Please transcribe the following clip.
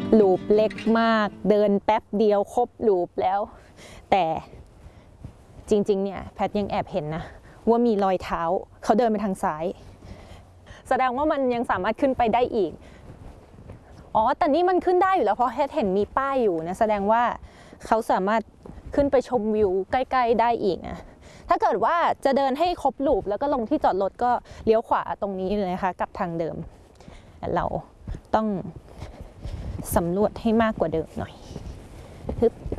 ลูปเล็กมากเดินแป๊บเดียวครบลูปแล้วแต่จริงๆเนี่ยแพทยังแอบเห็นนะว่ามีรอยเท้าเขาเดินไปทางซ้ายแสดงว่ามันยังสามารถขึ้นไปได้อีกอ๋อแต่นี่มันขึ้นได้อยู่แล้วเพราะแพทเห็นมีป้ายอยู่นะแสดงว่าเขาสามารถขึ้นไปชมวิวใกล้ๆได้อีกนะถ้าเกิดว่าจะเดินให้ครบลูปแล้วก็ลงที่จอดรถก็เลี้ยวขวาตรงนี้เลยนะคะกับทางเดิมเราต้องสำรวจให้มากกว่าเดิมหน่อยฮึบ